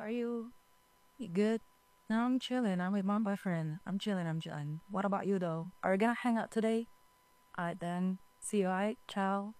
are you? You good? No, I'm chilling. I'm with my boyfriend. I'm chilling. I'm chilling. What about you though? Are you gonna hang out today? Alright then. See you. Alright. Ciao.